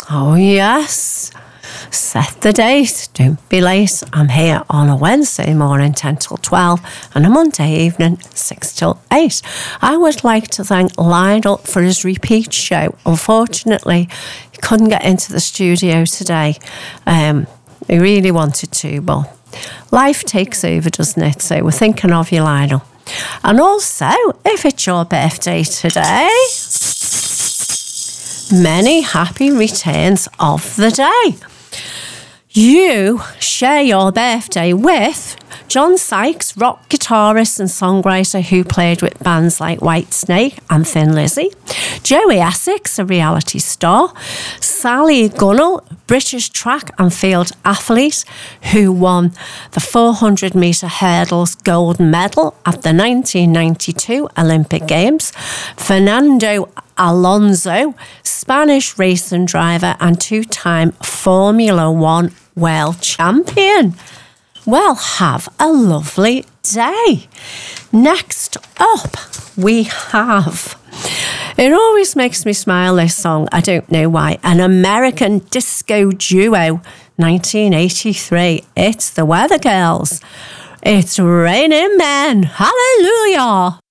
Oh, yes. Set the date. Don't be late. I'm here on a Wednesday morning, 10 till 12, and a Monday evening, 6 till 8. I would like to thank Lionel for his repeat show. Unfortunately, he couldn't get into the studio today. He really wanted to, but life takes over, doesn't it? So we're thinking of you, Lionel. And also, if it's your birthday today, many happy returns of the day. You share your birthday with John Sykes, rock guitarist and songwriter who played with bands like Whitesnake and Thin Lizzy, Joey Essex, a reality star, Sally Gunnell, British track and field athlete who won the 400-metre hurdles gold medal at the 1992 Olympic Games, Fernando Alonso, Spanish racing driver and two-time Formula One world champion. Well, have a lovely day. Next up, we have... It always makes me smile, this song. I don't know why. An American disco duo, 1983. It's the Weather Girls. It's Raining Men. Hallelujah.